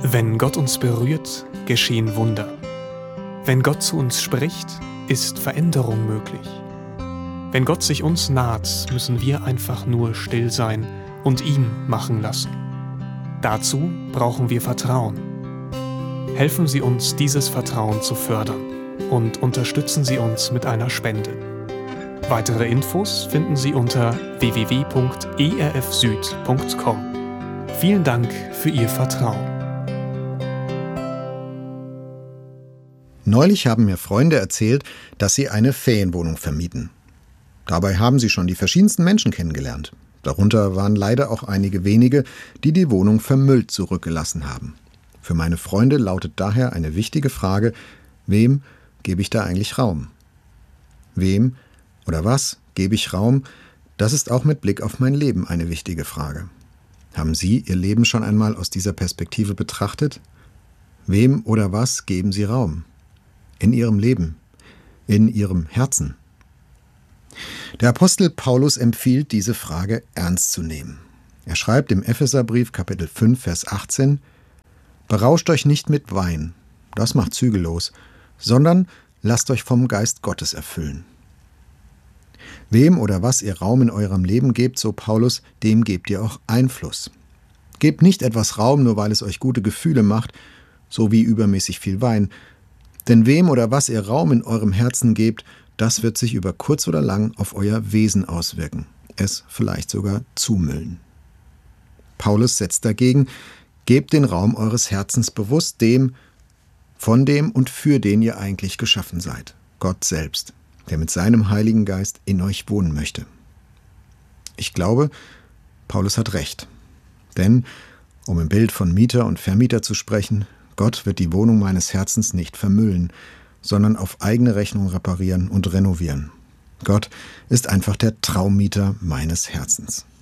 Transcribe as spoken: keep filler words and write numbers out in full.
Wenn Gott uns berührt, geschehen Wunder. Wenn Gott zu uns spricht, ist Veränderung möglich. Wenn Gott sich uns naht, müssen wir einfach nur still sein und ihn machen lassen. Dazu brauchen wir Vertrauen. Helfen Sie uns, dieses Vertrauen zu fördern und unterstützen Sie uns mit einer Spende. Weitere Infos finden Sie unter w w w punkt e r f süd punkt com. Vielen Dank für Ihr Vertrauen. Neulich haben mir Freunde erzählt, dass sie eine Ferienwohnung vermieten. Dabei haben sie schon die verschiedensten Menschen kennengelernt. Darunter waren leider auch einige wenige, die die Wohnung vermüllt zurückgelassen haben. Für meine Freunde lautet daher eine wichtige Frage: Wem gebe ich da eigentlich Raum? Wem oder was gebe ich Raum? Das ist auch mit Blick auf mein Leben eine wichtige Frage. Haben Sie Ihr Leben schon einmal aus dieser Perspektive betrachtet? Wem oder was geben Sie Raum? In Ihrem Leben, in Ihrem Herzen. Der Apostel Paulus empfiehlt, diese Frage ernst zu nehmen. Er schreibt im Epheserbrief Kapitel fünf, Vers achtzehn: Berauscht euch nicht mit Wein, das macht zügellos, sondern lasst euch vom Geist Gottes erfüllen. Wem oder was ihr Raum in eurem Leben gebt, so Paulus, dem gebt ihr auch Einfluss. Gebt nicht etwas Raum, nur weil es euch gute Gefühle macht, so wie übermäßig viel Wein. Denn wem oder was ihr Raum in eurem Herzen gebt, das wird sich über kurz oder lang auf euer Wesen auswirken, es vielleicht sogar zumüllen. Paulus setzt dagegen: Gebt den Raum eures Herzens bewusst dem, von dem und für den ihr eigentlich geschaffen seid, Gott selbst, der mit seinem Heiligen Geist in euch wohnen möchte. Ich glaube, Paulus hat recht. Denn, um im Bild von Mieter und Vermieter zu sprechen, Gott wird die Wohnung meines Herzens nicht vermüllen, sondern auf eigene Rechnung reparieren und renovieren. Gott ist einfach der Traummieter meines Herzens.